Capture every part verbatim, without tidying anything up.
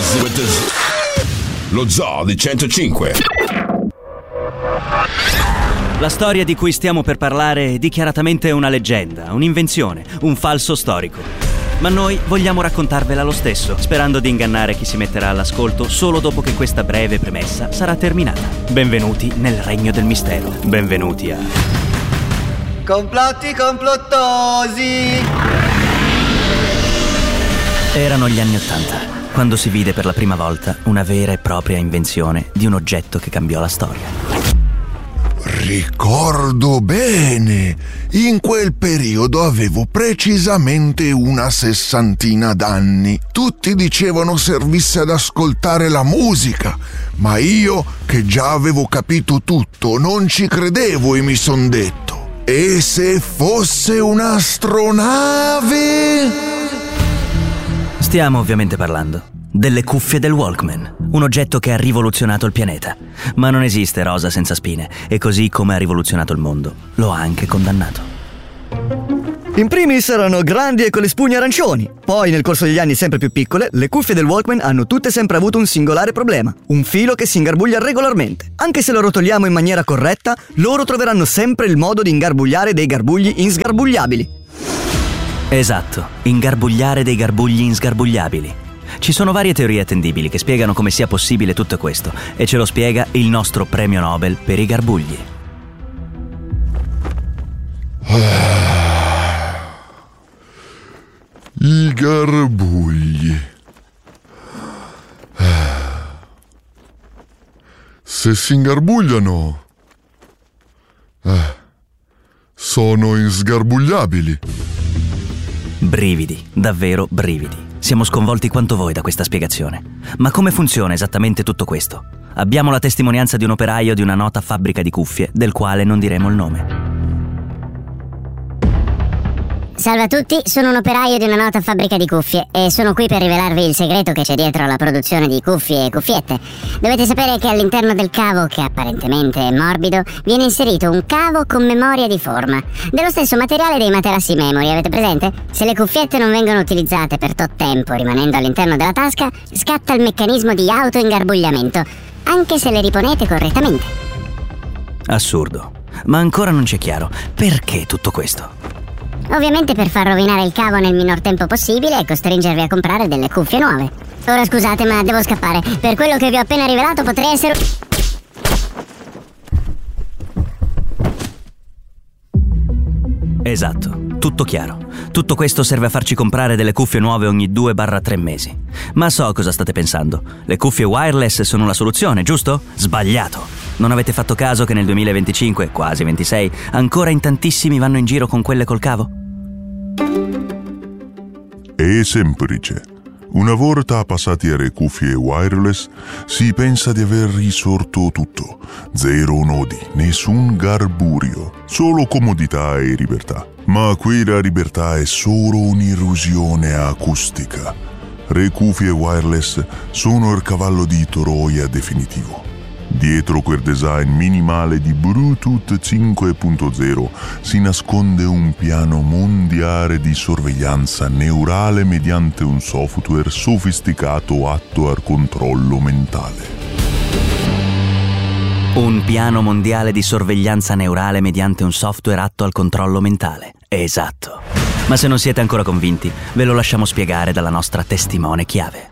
With, with the... Lo Zoo di centocinque. La storia di cui stiamo per parlare è dichiaratamente una leggenda, un'invenzione, un falso storico. Ma noi vogliamo raccontarvela lo stesso, sperando di ingannare chi si metterà all'ascolto solo dopo che questa breve premessa sarà terminata. Benvenuti nel regno del mistero. Benvenuti a... Complotti complottosi! Erano gli anni Ottanta, quando si vide per la prima volta una vera e propria invenzione di un oggetto che cambiò la storia. Ricordo bene, in quel periodo avevo precisamente una sessantina d'anni. Tutti dicevano servisse ad ascoltare la musica, ma io, che già avevo capito tutto, non ci credevo e mi son detto: e se fosse un'astronave? Stiamo ovviamente parlando delle cuffie del Walkman, un oggetto che ha rivoluzionato il pianeta. Ma non esiste rosa senza spine, e così come ha rivoluzionato il mondo, lo ha anche condannato. In primis erano grandi e con le spugne arancioni. Poi, nel corso degli anni sempre più piccole, le cuffie del Walkman hanno tutte sempre avuto un singolare problema: un filo che si ingarbuglia regolarmente. Anche se lo rotoliamo in maniera corretta, loro troveranno sempre il modo di ingarbugliare dei garbugli insgarbugliabili. Esatto, ingarbugliare dei garbugli insgarbugliabili. Ci sono varie teorie attendibili che spiegano come sia possibile tutto questo, e ce lo spiega il nostro premio Nobel per i garbugli. Ah, I garbugli. Ah, se si ingarbugliano, ah, sono insgarbugliabili. Brividi, davvero brividi. Siamo sconvolti quanto voi da questa spiegazione. Ma come funziona esattamente tutto questo? Abbiamo la testimonianza di un operaio di una nota fabbrica di cuffie, del quale non diremo il nome. Salve a tutti, sono un operaio di una nota fabbrica di cuffie e sono qui per rivelarvi il segreto che c'è dietro alla produzione di cuffie e cuffiette. Dovete sapere che all'interno del cavo, che apparentemente è morbido, viene inserito un cavo con memoria di forma, dello stesso materiale dei materassi memory, avete presente? Se le cuffiette non vengono utilizzate per tot tempo rimanendo all'interno della tasca, scatta il meccanismo di autoingarbugliamento, anche se le riponete correttamente. Assurdo. Ma ancora non c'è chiaro perché tutto questo. Ovviamente per far rovinare il cavo nel minor tempo possibile e costringervi a comprare delle cuffie nuove. Ora scusate, ma devo scappare. Per quello che vi ho appena rivelato potrei essere... Esatto, tutto chiaro. Tutto questo serve a farci comprare delle cuffie nuove ogni due tre mesi. Ma so cosa state pensando. Le cuffie wireless sono la soluzione, giusto? Sbagliato. Non avete fatto caso che nel duemilaventicinque, quasi ventisei, ancora in tantissimi vanno in giro con quelle col cavo? È semplice. Una volta passati alle cuffie wireless, si pensa di aver risolto tutto. Zero nodi, nessun garburio, solo comodità e libertà. Ma qui la libertà è solo un'illusione acustica. Le cuffie wireless sono il cavallo di Troia definitivo. Dietro quel design minimale di Bluetooth cinque punto zero si nasconde un piano mondiale di sorveglianza neurale mediante un software sofisticato atto al controllo mentale. Un piano mondiale di sorveglianza neurale mediante un software atto al controllo mentale. Esatto. Ma se non siete ancora convinti, ve lo lasciamo spiegare dalla nostra testimone chiave.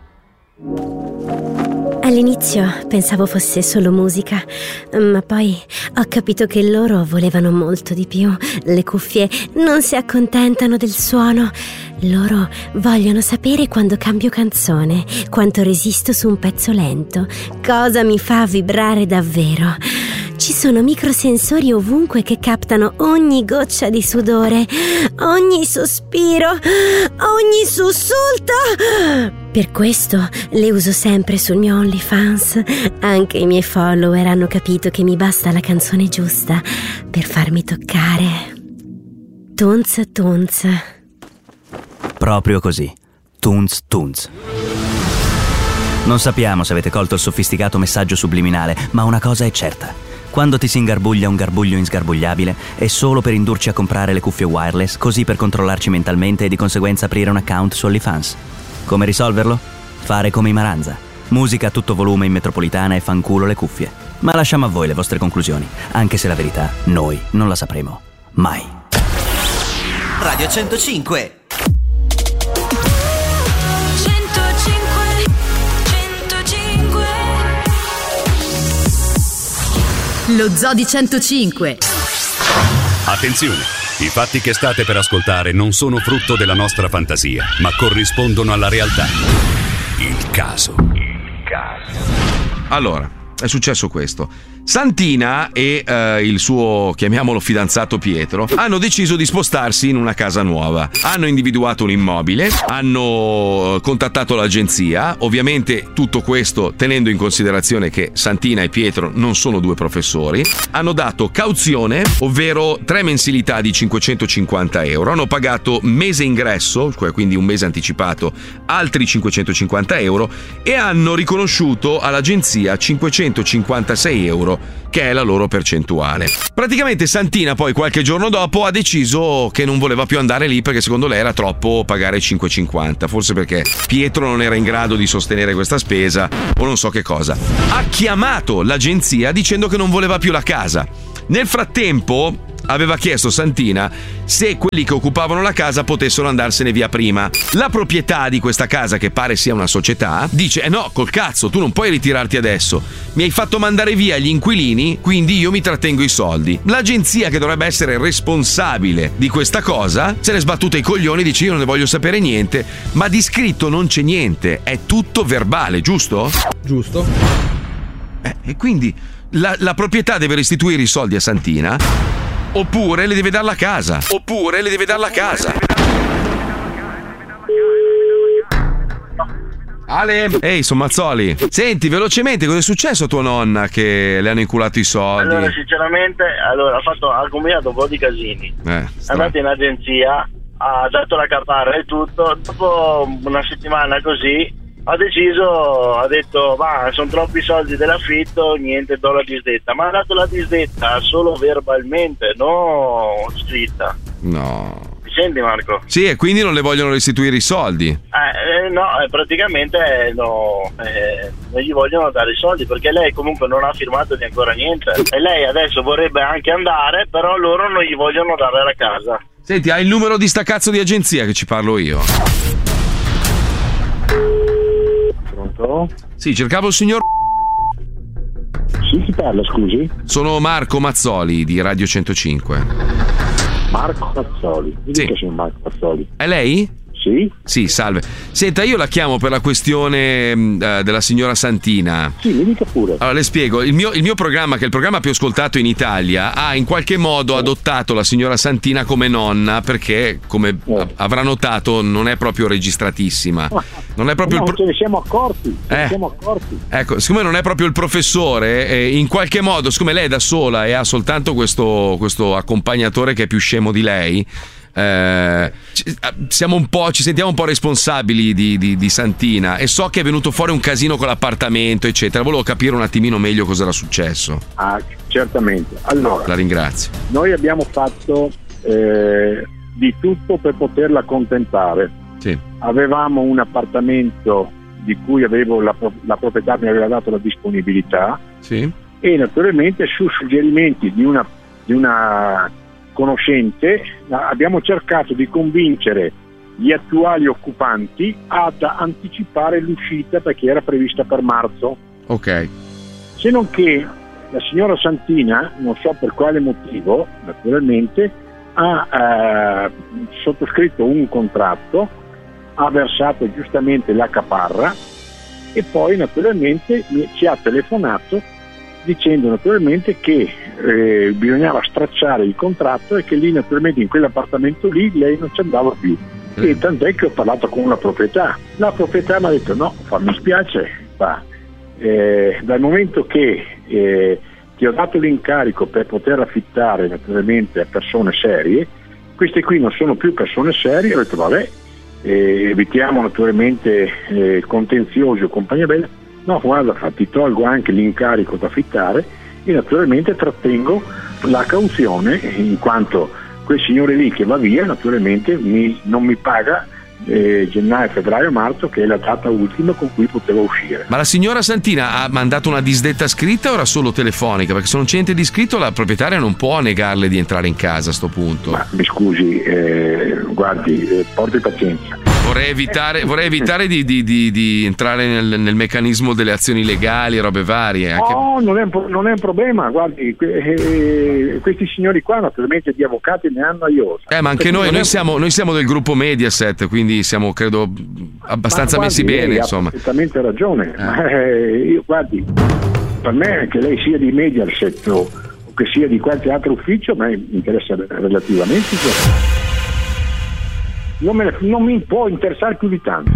All'inizio pensavo fosse solo musica, ma poi ho capito che loro volevano molto di più. Le cuffie non si accontentano del suono. Loro vogliono sapere quando cambio canzone, quanto resisto su un pezzo lento, cosa mi fa vibrare davvero. Ci sono microsensori ovunque che captano ogni goccia di sudore, ogni sospiro, ogni sussulto. Per questo le uso sempre sul mio OnlyFans. Anche i miei follower hanno capito che mi basta la canzone giusta per farmi toccare. Tunz tunz. Proprio così. Tunz tunz. Non sappiamo se avete colto il sofisticato messaggio subliminale, ma una cosa è certa. Quando ti si ingarbuglia un garbuglio insgarbugliabile è solo per indurci a comprare le cuffie wireless, così per controllarci mentalmente e di conseguenza aprire un account su OnlyFans. Come risolverlo? Fare come i Maranza. Musica a tutto volume in metropolitana e fanculo le cuffie. Ma lasciamo a voi le vostre conclusioni, anche se la verità noi non la sapremo mai. Radio centocinque. Lo Zoo di centocinque. Attenzione, i fatti che state per ascoltare non sono frutto della nostra fantasia, ma corrispondono alla realtà. Il caso. Il caso. Allora, è successo questo. Santina e eh, il suo, chiamiamolo fidanzato Pietro, hanno deciso di spostarsi in una casa nuova. Hanno individuato un immobile, hanno contattato l'agenzia, ovviamente tutto questo tenendo in considerazione che Santina e Pietro non sono due professori. Hanno dato cauzione, ovvero tre mensilità di cinquecentocinquanta euro, hanno pagato mese ingresso, quindi un mese anticipato, altri cinquecentocinquanta euro, e hanno riconosciuto all'agenzia cinquecentocinquantasei euro, che è la loro percentuale. Praticamente Santina poi qualche giorno dopo ha deciso che non voleva più andare lì perché secondo lei era troppo pagare cinquecentocinquanta, forse perché Pietro non era in grado di sostenere questa spesa o non so che cosa. Ha chiamato l'agenzia dicendo che non voleva più la casa. Nel frattempo aveva chiesto Santina se quelli che occupavano la casa potessero andarsene via prima. La proprietà di questa casa, che pare sia una società, dice: eh no, col cazzo, tu non puoi ritirarti adesso. Mi hai fatto mandare via gli inquilini, quindi io mi trattengo i soldi. L'agenzia, che dovrebbe essere responsabile di questa cosa, se l'è sbattuta i coglioni, dice: io non ne voglio sapere niente, ma di scritto non c'è niente, è tutto verbale, giusto? Giusto. Eh, e quindi la, la proprietà deve restituire i soldi a Santina, oppure le deve dar la casa. Oppure le deve dar la casa. Ale, ehi, sono Mazzoli. Senti, velocemente, cosa è successo a tua nonna che le hanno inculato i soldi? Allora, sinceramente, allora, ha fatto, ha combinato un po' di casini. Eh, è andato in agenzia, ha dato la cartara e tutto. Dopo una settimana così ha deciso, ha detto: ma sono troppi soldi dell'affitto, niente, do la disdetta. Ma ha dato la disdetta solo verbalmente, non scritta. No. Mi senti, Marco? Sì, e quindi non le vogliono restituire i soldi. Eh, eh, no, eh, praticamente eh, no, eh, non gli vogliono dare i soldi perché lei comunque non ha firmato di ancora niente. E lei adesso vorrebbe anche andare, però loro non gli vogliono dare la casa. Senti, hai il numero di sta cazzo di agenzia che ci parlo io? Pronto? Sì, cercavo il signor... Sì, chi parla, scusi? Sono Marco Mazzoli di Radio centocinque. Marco Mazzoli? Mi sì. Dica, signor Marco Mazzoli. È lei? Sì? Sì, salve. Senta, io la chiamo per la questione uh, della signora Santina. Sì, mi dica pure. Allora, le spiego. Il mio, il mio programma, che è il programma più ascoltato in Italia, ha in qualche modo adottato la signora Santina come nonna, perché, come eh. avrà notato, non è proprio registratissima. Non è proprio no, il pro- ce ne siamo accorti. Ce ne eh. siamo accorti. Ecco, siccome non è proprio il professore, eh, in qualche modo, siccome lei è da sola e ha soltanto questo, questo accompagnatore che è più scemo di lei, Eh, siamo un po', ci sentiamo un po' responsabili di, di, di Santina, e so che è venuto fuori un casino con l'appartamento eccetera. Volevo capire un attimino meglio cosa era successo. Ah, certamente. Allora, la ringrazio. Noi abbiamo fatto eh, di tutto per poterla accontentare. Sì. Avevamo un appartamento di cui avevo la, la proprietà mi aveva dato la disponibilità. Sì. E naturalmente su suggerimenti di una, di una conoscente abbiamo cercato di convincere gli attuali occupanti ad anticipare l'uscita perché era prevista per marzo. Ok. Se non che la signora Santina, non so per quale motivo, naturalmente, ha eh, sottoscritto un contratto, ha versato giustamente la caparra e poi naturalmente ci ha telefonato dicendo naturalmente che eh, bisognava stracciare il contratto e che lì naturalmente in quell'appartamento lì lei non ci andava più. Mm. E tant'è che ho parlato con la proprietà. La proprietà mi ha detto: no, fa, mi spiace, fa, eh, dal momento che eh, ti ho dato l'incarico per poter affittare naturalmente a persone serie, queste qui non sono più persone serie, ho detto vabbè, eh, evitiamo naturalmente eh, contenziosi o compagnia bella. No, guarda, ti tolgo anche l'incarico da affittare e naturalmente trattengo la cauzione, in quanto quel signore lì che va via naturalmente mi, non mi paga eh, gennaio, febbraio, marzo, che è la data ultima con cui potevo uscire. Ma la signora Santina ha mandato una disdetta scritta o era solo telefonica? Perché se non c'è niente di scritto la proprietaria non può negarle di entrare in casa a sto punto. Ma mi scusi, eh, guardi, eh, porti pazienza. Vorrei evitare, vorrei evitare di, di, di, di entrare nel, nel meccanismo delle azioni legali e robe varie. Anche... No, non è, un, non è un problema, guardi, eh, questi signori qua naturalmente di avvocati ne hanno a iosa. Eh, ma anche noi, noi siamo, noi siamo del gruppo Mediaset, quindi siamo credo abbastanza ma messi guardi, bene, lei insomma. Ha perfettamente ragione. Eh. Ma, eh, io, guardi, per me che lei sia di Mediaset o, o che sia di qualche altro ufficio, a me interessa relativamente. Non, me, non mi può interessare più di tanto.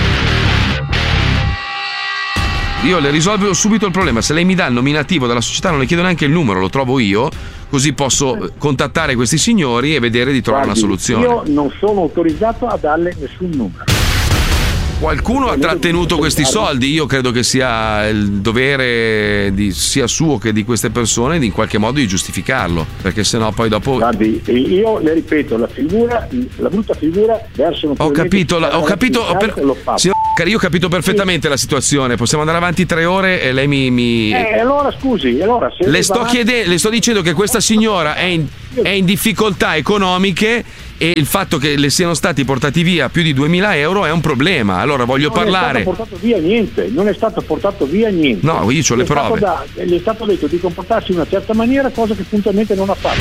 Io le risolvo subito il problema. Se lei mi dà il nominativo della società, non le chiedo neanche il numero, lo trovo io, così posso contattare questi signori e vedere di trovare Guardi, una soluzione. Io non sono autorizzato a darle nessun numero. Qualcuno ha trattenuto questi soldi, io credo che sia il dovere di, sia suo che di queste persone di in qualche modo di giustificarlo, perché sennò poi dopo... Guardi, io le ripeto, la figura, la brutta figura verso... Ho capito, la, ho capito, ho per... Signor Cari, io ho capito perfettamente sì. la situazione, possiamo andare avanti tre ore e lei mi... mi... Eh, allora scusi, allora... Se le, sto avanti... chiede... le sto dicendo che questa signora è in, è in difficoltà economiche e il fatto che le siano stati portati via più di duemila euro è un problema. Allora voglio non parlare. Non è stato portato via niente, non è stato portato via niente. No, io ho le prove. Da, gli è stato detto di comportarsi in una certa maniera, cosa che puntualmente non ha fatto.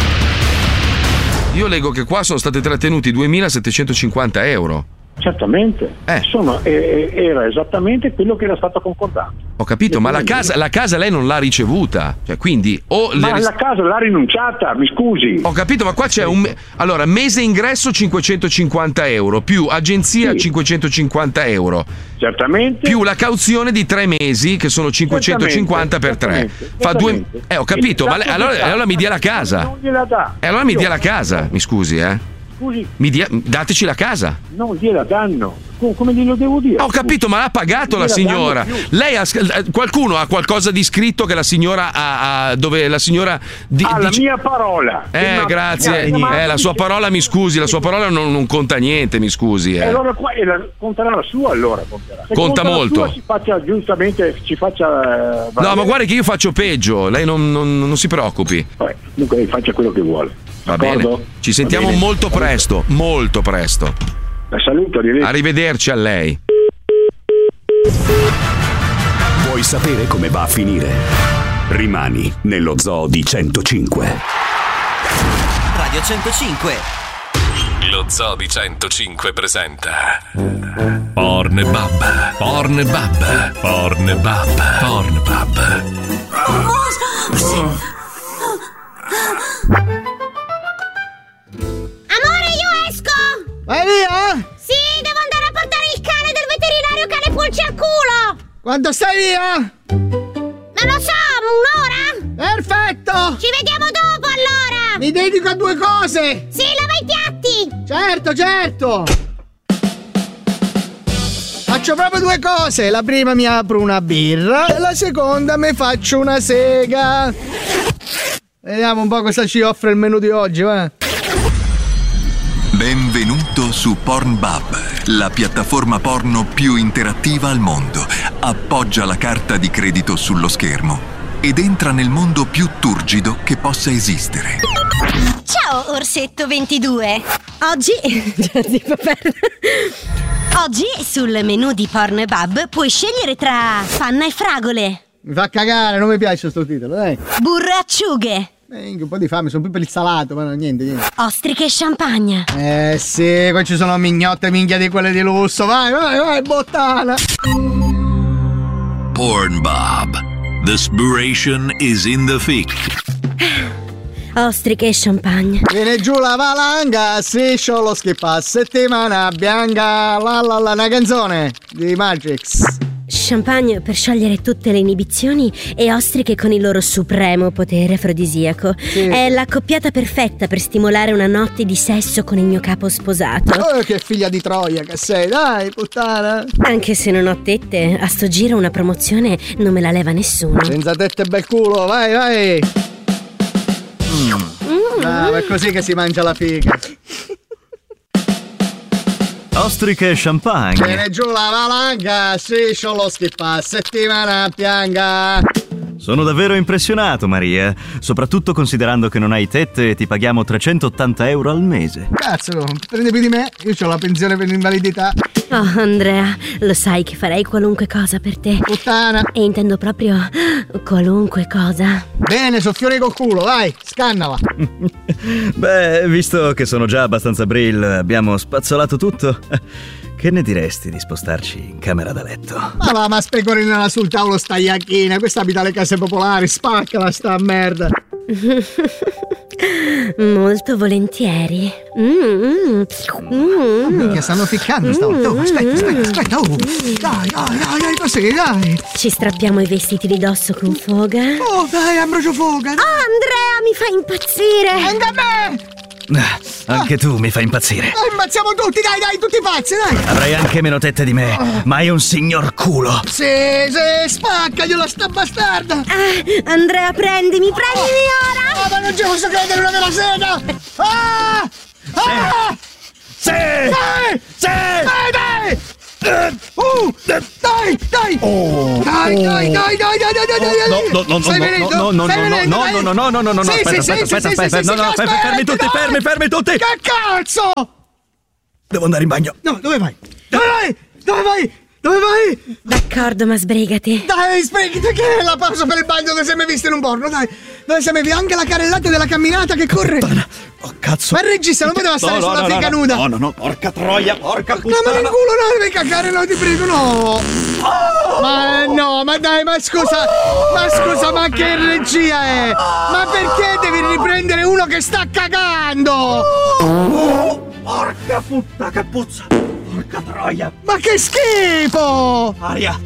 Io leggo che qua sono stati trattenuti duemilasettecentocinquanta euro. Certamente, eh. Insomma, eh, era esattamente quello che era stato concordato. Ho capito, ma la casa, la casa lei non l'ha ricevuta, cioè quindi o ma le... la casa l'ha rinunciata, mi scusi. Ho capito, ma qua c'è un allora mese ingresso cinquecentocinquanta euro più agenzia sì. cinquecentocinquanta euro, certamente, più la cauzione di tre mesi che sono cinquecentocinquanta per tre, fa due. Eh, ho capito, ma lei, allora, allora mi dia la casa. Non gliela dà. E allora mi dia la casa, mi scusi, eh. Scusi. Mi dia, dateci la casa. Non gliela danno. Come glielo devo dire? Ho capito, ma l'ha pagato la signora. Lei ha, qualcuno ha qualcosa di scritto che la signora ha, ha dove la signora di, ah, dice... la mia parola. Eh, ma, grazie. Eh, eh, la sua parola, mi scusi, la sua parola non, non conta niente, mi scusi. Eh. E allora qua, e la, conterà la sua, allora conterà. Se conta molto. La sua, si faccia giustamente, ci faccia. Uh, no, ma guardi che io faccio peggio. Lei non, non, non si preoccupi. Vabbè, comunque lei faccia quello che vuole. Va D'accordo? bene. Ci sentiamo bene. molto presto, molto presto. La saluto, arrivederci. Arrivederci a lei. Vuoi sapere come va a finire? Rimani nello Zoo di centocinque. Radio centocinque. Lo Zoo di centocinque presenta Pornbub, Pornbub, Pornbub, Pornbub. Amore, io esco! Vai via! Sì, devo andare a portare il cane del veterinario cane pulci al culo! Quando stai via? Non lo so, un'ora? Perfetto! Ci vediamo dopo allora! Mi dedico a due cose! Sì, lava i piatti! Certo, certo! Faccio proprio due cose! La prima mi apro una birra e la seconda mi faccio una sega! Vediamo un po' cosa ci offre il menù di oggi, va? Benvenuto su Pornbub, la piattaforma porno più interattiva al mondo. Appoggia la carta di credito sullo schermo ed entra nel mondo più turgido che possa esistere. Ciao Orsetto ventidue. Oggi Oggi sul menù di Pornbub puoi scegliere tra panna e fragole. Mi fa cagare, non mi piace sto titolo, dai. Burro e acciughe. Eh, un po' di fame, sono più per il salato, ma no, niente, niente. Ostriche e champagne. Eh sì, qua ci sono mignotte minchia di quelle di lusso. Vai, vai, vai, bottana. Pornbub. The inspiration is in the thick. Ostriche e champagne. Viene giù la valanga, striscio lo schippa, settimana bianca, la la la, una canzone di Matrix. Champagne per sciogliere tutte le inibizioni e ostriche con il loro supremo potere afrodisiaco. Sì. È l'accoppiata perfetta per stimolare una notte di sesso con il mio capo sposato. Oh, che figlia di Troia che sei, dai, puttana. Anche se non ho tette, a sto giro una promozione non me la leva nessuno. Senza tette e bel culo, vai, vai. Mm. Mm. Ah, è così che si mangia la figa. Ostriche e champagne. Viene giù la valanga, striscio lo schippa, settimana pianga. Sono davvero impressionato, Maria, soprattutto considerando che non hai tette e ti paghiamo trecentottanta euro al mese. Cazzo, prende più di me? Io ho la pensione per l'invalidità. Oh, Andrea, lo sai che farei qualunque cosa per te. Puttana. E intendo proprio qualunque cosa. Bene, soffione col culo, vai, scannala. Beh, visto che sono già abbastanza brill, abbiamo spazzolato tutto. Che ne diresti di spostarci in camera da letto? Ma va, ma specorinala sul tavolo sta iacchina. Questa abita le case popolari, spaccala sta merda. Molto volentieri. Mm, mm. Minchia, stanno ficcando stavolta. Oh, aspetta, aspetta, aspetta. Oh. Dai, dai, dai, dai, così, dai. Ci strappiamo i vestiti di dosso con foga. Oh, dai, Ambrogio Foga. Oh, Andrea, mi fa impazzire. Anche a me. Ah, anche tu mi fai impazzire. Dai, ammazziamo tutti, dai, dai, tutti pazzi, dai. Avrai anche meno tette di me, ma hai un signor culo. Sì, sì, spaccagliela sta bastarda. Ah, Andrea, prendimi, prendimi ora. Ah, ma non ci posso credere, una vera sega. Ah! Ah! Sì! Dai! Sì! Dai, dai! Uh, dai, dai! Oh, dai, dai, dai, dai, dai, dai, dai, dai! No, no, no, Stai no, venendo? no, no, Stai no, venendo, no, dai? no, no, no, no, no, no, Sì, aspetta, sì, aspetta, sì, aspetta, sì, aspetta, sì, no, sì, no, aspetta, fermi tutti, dai! fermi, fermi tutti! Che cazzo? Devo andare in bagno. No, dove vai? Dove vai? Dove vai? Dove vai? D'accordo, ma sbrigati. Dai, sbrigati, che è la pausa per il bagno dove sei mai visto in un porno, dai. Dove sei mai visto anche la carrellata della camminata che corre. Oh, cazzo. Ma il regista non poteva stare no, no, sulla no, figa no, nuda. No, no, no, porca troia, porca puttana. No, ma nel culo no, devi cagare, no, ti prego, no. Oh! Ma no, ma dai, ma scusa, ma scusa, ma che regia è? Ma perché devi riprendere uno che sta cagando? Oh, porca puttana, che puzza. Porca troia. Ma che schifo! Aria.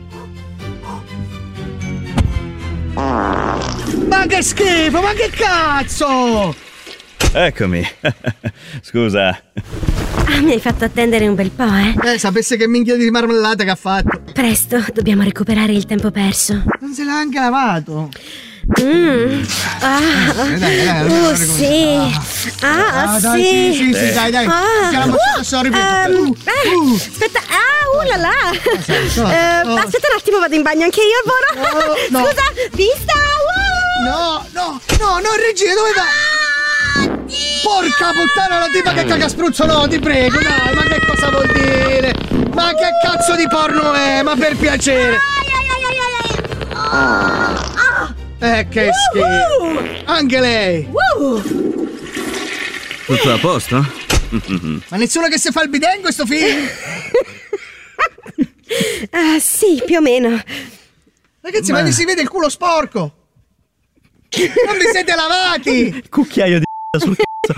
Ma che schifo, ma che cazzo! Eccomi. Scusa. Ah, mi hai fatto attendere un bel po', eh? Eh, sapesse che minchia di marmellata che ha fatto. Presto, dobbiamo recuperare il tempo perso. Non se l'ha anche lavato. Mm. Ah, dai, dai, dai, uh, dai, sì. Ah, Ah, dai, sì. sì, sì, sì, dai, dai. Ah, Che la mozzata sorri più. ehm, Uh, ah, uh. Aspetta, ah, uh là là. no, Eh, no. Aspetta un attimo, vado in bagno anche io, Voro. No, no. Scusa, vista. Uh. No, no, no, no, regia, dove vai? Porca puttana, la tipa che caga spruzzo, no, ti prego, dai, ma che cosa vuol dire? Ma che cazzo di porno è? Ma per piacere. Eh, che schifo. Anche lei. Tutto a posto? Ma nessuno che si fa il bidet in questo film? Ah, sì, più o meno. Ragazzi, ma, ma vi si vede il culo sporco. Non vi siete lavati. Cucchiaio di sul cazzo.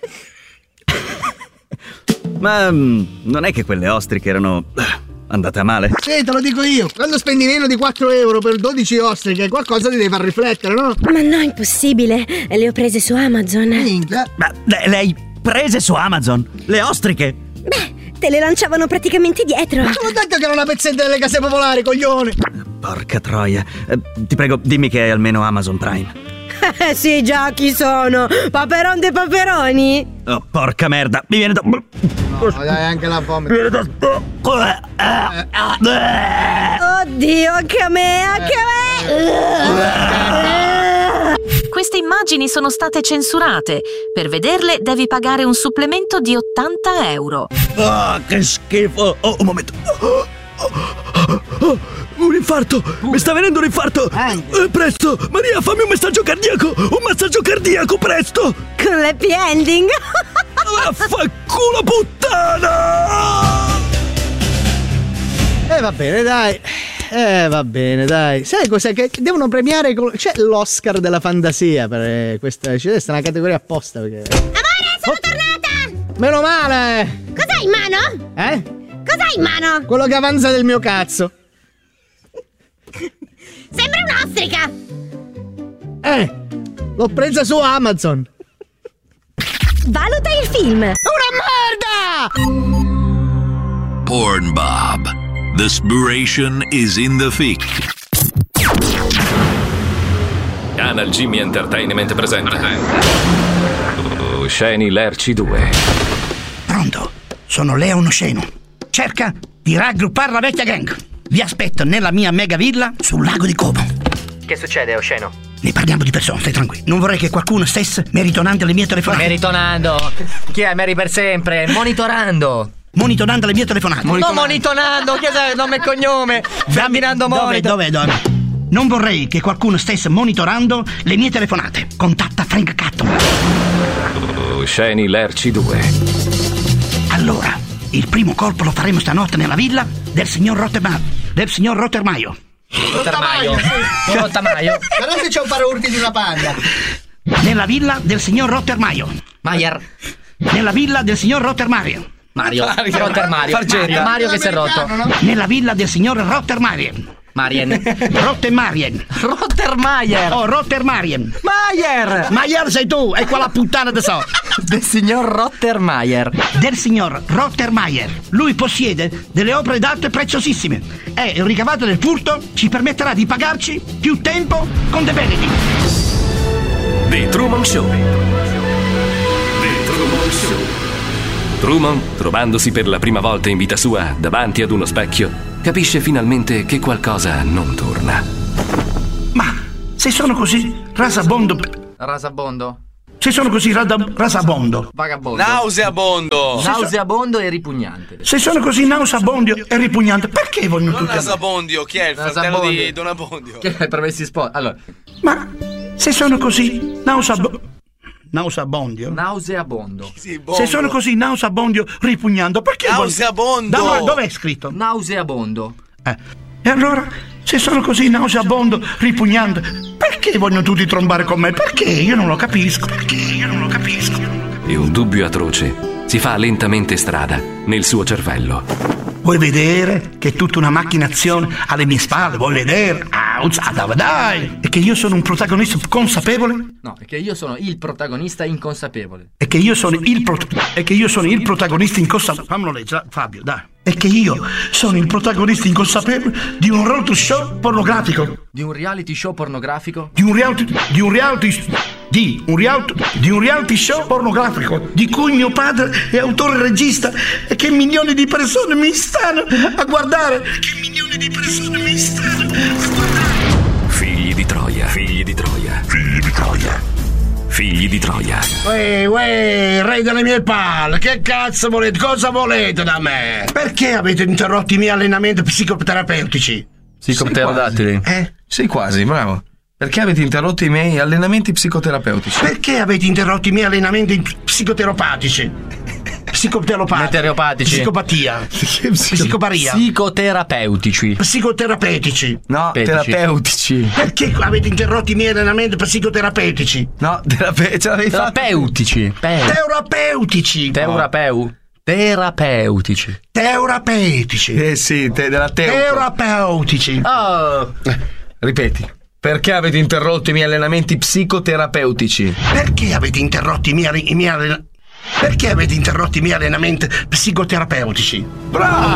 Ma mm, non è che quelle ostriche erano andate a male? Sì, te lo dico io. Quando spendi meno di quattro euro per dodici ostriche, qualcosa ti deve far riflettere, no? Ma no, impossibile. Le ho prese su Amazon. Minchia. Ma le, le hai prese su Amazon? Le ostriche? Beh, te le lanciavano praticamente dietro. Ma te l'ho detto che era una pezzetta delle case popolari, coglione. Porca troia. Eh, ti prego, dimmi che hai almeno Amazon Prime. Eh sì, già, chi sono? Paperon dei paperoni? Oh, porca merda, mi viene da... No, dai, anche la fame. Mi viene da... Oddio, anche a me, anche a me! Queste immagini sono state censurate. Per vederle devi pagare un supplemento di ottanta euro. Ah, che schifo! Oh, un momento. Oh, oh, oh, un infarto! Mi sta venendo un infarto! Eh, presto! Maria, fammi un messaggio cardiaco! Un massaggio cardiaco, presto! Con l'happy ending! Vaffanculo puttana! Eh, va bene, dai. Eh, va bene, dai. Sai cos'è? Che devono premiare. Col... C'è l'Oscar della fantasia per questa. C'è una categoria apposta. Perché... Amore, sono oh. tornata! Meno male! Cos'hai in mano? Eh? Cos'hai in mano? Quello che avanza del mio cazzo. Sembra un'ostrica! Eh! L'ho presa su Amazon! Valuta il film! Una merda! Pornbob. The Spiration is in the thick. Canal Jimmy Entertainment presenta oh, Sceni Lerci due. Pronto? sono Leon Sceno. Cerca di raggruppare la vecchia gang. Vi aspetto nella mia mega villa sul lago di Como. Che succede, Osceno? Ne parliamo di persona, stai tranquillo. Non vorrei che qualcuno stesse meritonando le mie telefonate. Meritonando? Chi è Meri per sempre? Monitorando. Monitorando le mie telefonate. Non monitorando, che è nome e cognome? Camminando monitor. Dove, dove, dove? Non vorrei che qualcuno stesse monitorando le mie telefonate. Contatta Frank Catton. Sceni Lerci due. Allora, il primo colpo lo faremo stanotte nella villa del signor Rottermaio. Del signor Rottermaio. Rottamaio. Rottamaio. Però se c'è un paraurti di una panda. Nella villa del signor Rottermaio. Maier. Nella villa del signor Rottermaio. Mario. Rotter Mario. Mario. Mario che si è rotto. Nella villa del signor Rottermaio. Marien. Rottermarien. Rottermaier. Oh, Rottermarien. Maier. Maier sei tu, è quella puttana da so. Del signor Rottermaier. Del signor Rottermaier. Lui possiede delle opere d'arte preziosissime e il ricavato del furto ci permetterà di pagarci più tempo con dei benefit. The Truman Show. The Truman Show. Truman, trovandosi per la prima volta in vita sua davanti ad uno specchio, capisce finalmente che qualcosa non torna. Ma se sono così rasabondo... Rasabondo? Se sono così rada, rasabondo... Vagabondo. Nauseabondo. Nauseabondo e ripugnante. Se sono così nauseabondo e ripugnante, perché vogliono non tutti... Nasabondio, chi è il fratello di Don Abbondio? Che è promessi sposi? Allora... Ma se sono così nauseabondo... Nauseabondio? Nauseabondo. Sì, se sono così nauseabondio ripugnando, perché... Nauseabondo! Dove, dove è scritto? Nauseabondo. Eh. E allora, se sono così nauseabondo ripugnando, perché vogliono tutti trombare con me? Perché? Io non lo capisco. Perché? Io non lo capisco. E un dubbio atroce si fa lentamente strada nel suo cervello. Vuoi vedere che è tutta una macchinazione alle mie spalle? Vuoi vedere? Ah, dai! E che io sono un protagonista consapevole? No, è che io sono il protagonista inconsapevole. E che io sono il pro- e che io sono il protagonista inconsapevole. Fammelo leggere, Fabio, dai. E che io sono il protagonista inconsapevole di un reality show pornografico. Di un reality show pornografico? Di un reality di un reality di un reality di un reality show pornografico di cui mio padre è autore e regista e che milioni di persone mi stanno a guardare. Che milioni di persone mi stanno a guardare. Figli di Troia, figli di Troia, figli di Troia. Figli di Troia. Uè, uè, re delle mie palle, che cazzo volete? Cosa volete da me? Perché avete interrotto i miei allenamenti psicoterapeutici? Psicopterodattili? Eh? Sì, quasi, bravo. Perché avete interrotto i miei allenamenti psicoterapeutici? Perché avete interrotto i miei allenamenti psicoterapatici? Psicoterapatici. Meteoropatici. Psicopatia. Psicoparia. Psicoterapeutici. Psicoterapeutici. No, Petici. terapeutici. Perché avete interrotto i miei allenamenti psicoterapeutici? No, terape- ce l'avevi terapeutici. Terapeutici. Terapeu. Terapeutici. Terapeutici. Eh sì, te, della teo. Terapeutici. Oh. Ripeti. Perché avete interrotto i miei allenamenti psicoterapeutici? Perché avete interrotto i miei, i miei allenamenti? Perché avete interrotto i miei allenamenti psicoterapeutici? Bravo!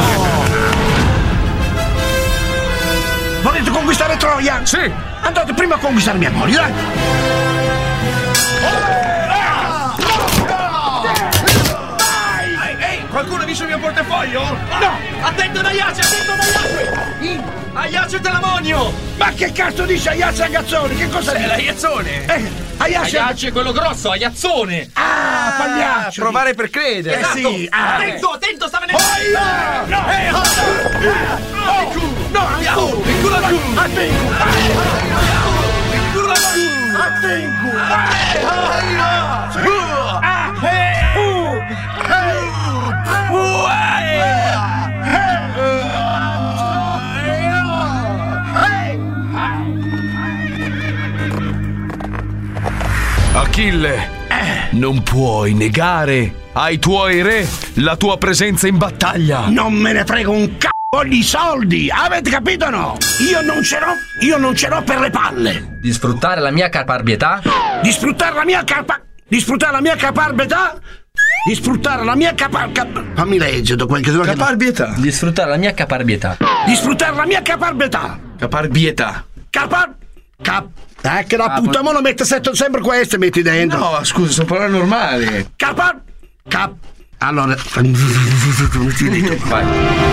Volete conquistare Troia? Sì! Andate prima a conquistare mia moglie, dai! Ehi, ehi, qualcuno ha visto il mio portafoglio? No! Attento ad Aiace, attento ad Aiace! Aiace dell'ammonio! Ma che cazzo dice Aiace Agazzone? Che cosa è dice? l'aiazzone! Eh, Aiace... Aiace è quello grosso, Aiazzone! Ah, pagliaccio! Provare per credere! Eh sì! Ah, attento, attento, sta venendo! Oh, no! Eh, oh, no! No, andiamo! Il culo al culo! A te in culo! Il culo al culo! A te in culo! Achille, non puoi negare ai tuoi re la tua presenza in battaglia. Non me ne frega un c***o di soldi, avete capito o no? Io non ce l'ho, io non ce l'ho per le palle. Di sfruttare la mia caparbietà? Di sfruttare la mia capa... Di sfruttare la mia caparbietà? Di sfruttare la mia capa... Cap... Fammi leggere qualche cosa. Caparbietà? Di sfruttare la mia caparbietà. Di sfruttare la mia caparbietà. Caparbietà. Capar... Cap... Eh, che la puttana mo lo mette sempre queste metti dentro. No, scusa, sono parole normali. Capar... Cap... Allora, vai.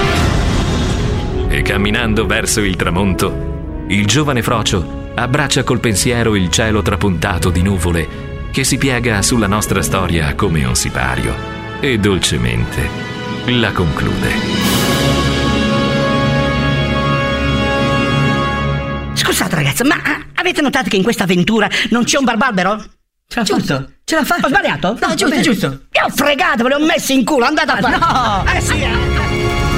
E camminando verso il tramonto, il giovane Frocio abbraccia col pensiero il cielo trapuntato di nuvole che si piega sulla nostra storia come un sipario e dolcemente la conclude. Scusate ragazzi, ma avete notato che in questa avventura non c'è un barbarbero? Ce l'ha fatto? Ce l'ha fatto? Ho sbagliato? No, giusto, giusto. Mi ho fregato, ve le ho messe in culo, andate a fare. No! Eh sì, eh.